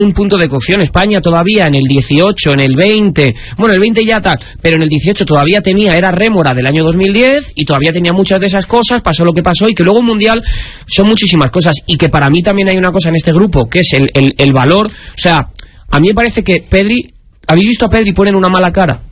un punto de cocción. España todavía en el 18, en el 20, bueno, el 20 ya tal, pero en el 18 todavía era rémora del año 2010 y todavía tenía muchas de esas cosas, pasó lo que pasó, y que luego un mundial son muchísimas cosas, y que para mí también hay una cosa en este grupo, que es el valor. O sea, a mí me parece que Pedri, ¿habéis visto a Pedri poner una mala cara?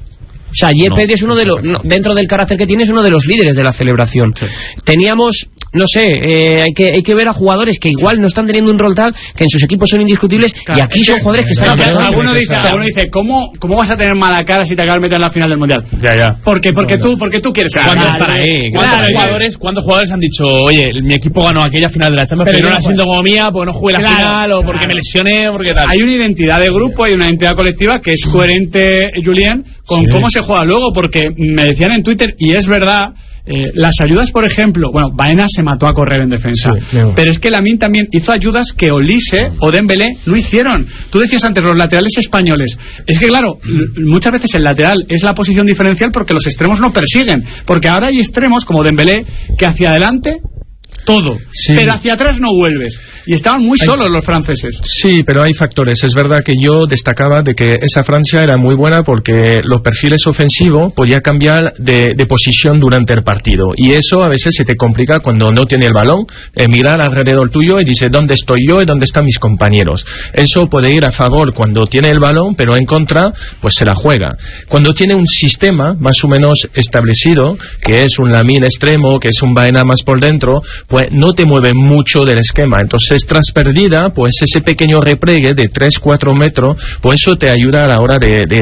O sea, ayer Pedri es uno de los, dentro del carácter que tiene, es uno de los líderes de la celebración. Sí. Teníamos, no sé, hay que ver a jugadores que igual no están teniendo un rol tal, que en sus equipos son indiscutibles, claro, y aquí son jugadores que están aportando. Alguno dice, ¿cómo vas a tener mala cara si te acabas de meter en la final del mundial? Ya. Porque tú quieres estar ahí. ¿Cuántos jugadores han dicho, oye, mi equipo ganó aquella final de la Champions, pero no la siento como mía, porque no jugué la final, o porque me lesioné, porque tal? Hay una identidad de grupo, hay una identidad colectiva que es coherente, Julián, con cómo se juega luego, porque me decían en Twitter, y es verdad, las ayudas, por ejemplo, bueno, Baena se mató a correr en defensa, pero es que Lamine también hizo ayudas que Olise o Dembélé no hicieron. Tú decías antes, los laterales españoles, es que claro, muchas veces el lateral es la posición diferencial porque los extremos no persiguen, porque ahora hay extremos como Dembélé que hacia adelante todo, pero hacia atrás no vuelves, y estaban muy solos los franceses. Sí, pero hay factores. Es verdad que yo destacaba de que esa Francia era muy buena porque los perfiles ofensivos podía cambiar de posición durante el partido, y eso a veces se te complica cuando no tiene el balón, mirar alrededor tuyo y dice ¿dónde estoy yo y dónde están mis compañeros? Eso puede ir a favor cuando tiene el balón, pero en contra pues se la juega. Cuando tiene un sistema más o menos establecido, que es un Lamine extremo, que es un Baena más por dentro, pues no te mueve mucho del esquema. Entonces, tras perdida, pues ese pequeño repliegue de 3-4 metros, pues eso te ayuda a la hora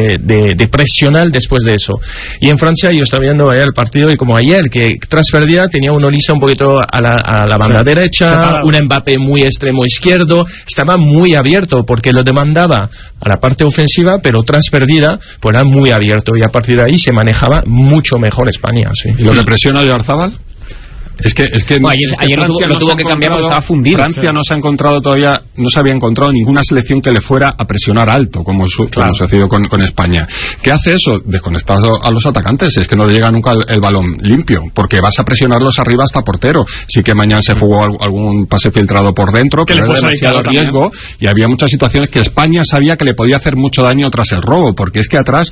de presionar después de eso. Y en Francia yo estaba viendo ayer el partido, y como ayer, que tras perdida tenía un Olise un poquito a la banda derecha, un Mbappé muy extremo izquierdo, estaba muy abierto porque lo demandaba a la parte ofensiva, pero tras perdida, pues era muy abierto, y a partir de ahí se manejaba mucho mejor España. Sí. ¿Y lo que presiona Oyarzabal? Es que ayer lo tuvo que cambiar porque estaba fundido. Francia no se ha encontrado todavía, no se había encontrado ninguna selección que le fuera a presionar alto, como sucedido con España. ¿Qué hace eso? Desconectar a los atacantes, es que no le llega nunca el balón limpio, porque vas a presionarlos arriba hasta portero. Sí que mañana se jugó algún pase filtrado por dentro, pero era demasiado riesgo, y había muchas situaciones que España sabía que le podía hacer mucho daño tras el robo, porque es que atrás,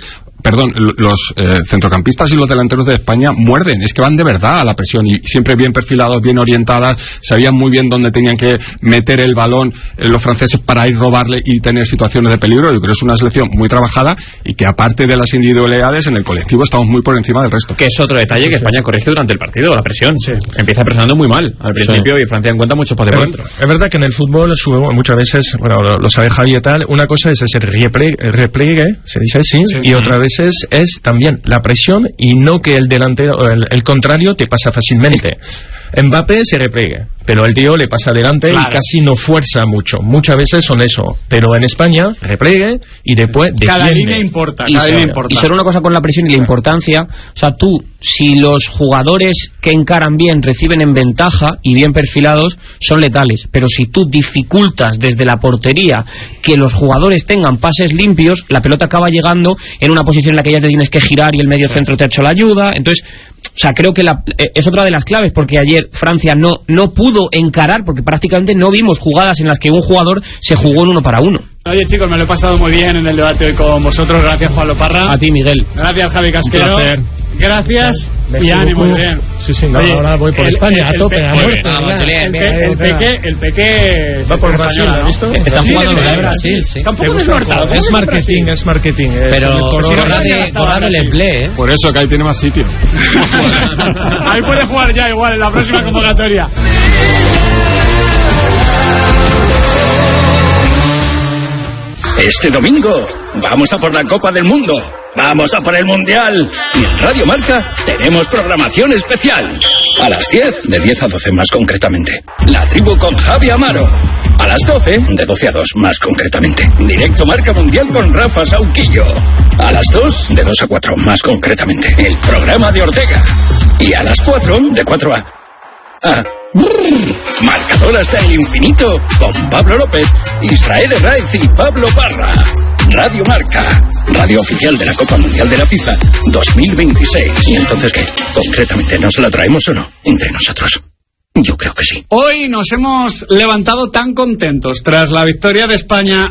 los centrocampistas y los delanteros de España muerden, es que van de verdad a la presión, y siempre bien perfilados, bien orientadas, sabían muy bien dónde tenían que meter el balón los franceses para ir robarle y tener situaciones de peligro. Yo creo que es una selección muy trabajada, y que aparte de las individualidades, en el colectivo estamos muy por encima del resto. Que es otro detalle que España corrige durante el partido, la presión. Empieza presionando muy mal al principio, y Francia encuentra mucho espacio por dentro. Es verdad que en el fútbol muchas veces, bueno, lo sabe Javi y tal, una cosa es ese repliegue, se dice así, y otra vez es también la presión, y no que el delantero, el contrario, te pasa fácilmente. Mbappé se repliegue, pero el tío le pasa adelante y casi no fuerza mucho. Muchas veces son eso, pero en España repliegue y después defiende. Cada línea importa. Y solo una cosa con la presión y la importancia, o sea, si los jugadores que encaran bien reciben en ventaja y bien perfilados, son letales, pero si tú dificultas desde la portería que los jugadores tengan pases limpios, la pelota acaba llegando en una posición en la que ya te tienes que girar y el medio centro te ha hecho la ayuda. Entonces, o sea, creo que es otra de las claves, porque ayer Francia no pudo encarar, porque prácticamente no vimos jugadas en las que un jugador se jugó en 1 para 1. Oye, chicos, me lo he pasado muy bien en el debate hoy con vosotros. Gracias, Pablo Parra. A ti, Miguel. Gracias, Javi Casquero. Gracias. Y ánimo, bien. Sí, no, ahora voy por España a tope. El Peque va por Brasil, ¿has visto? Está jugando en Brasil, sí. Tampoco desnortado. Es marketing. Pero borrado el empleo, Por eso que ahí tiene más sitio. Ahí puede jugar ya igual en la próxima convocatoria. Este domingo vamos a por la Copa del Mundo, vamos a por el Mundial, y en Radio Marca tenemos programación especial. A las 10, de 10 a 12 más concretamente, La Tribu con Javi Amaro. A las 12, de 12 a 2 más concretamente, Directo Marca Mundial con Rafa Sauquillo. A las 2, de 2 a 4 más concretamente, el programa de Ortega. Y a las 4, de 4 a... Marcador hasta el infinito con Pablo López, Israel Herraiz y Pablo Parra. Radio Marca, radio oficial de la Copa Mundial de la FIFA 2026. ¿Y entonces qué? Concretamente, ¿no se la traemos o no? Entre nosotros. Yo creo que sí. Hoy nos hemos levantado tan contentos tras la victoria de España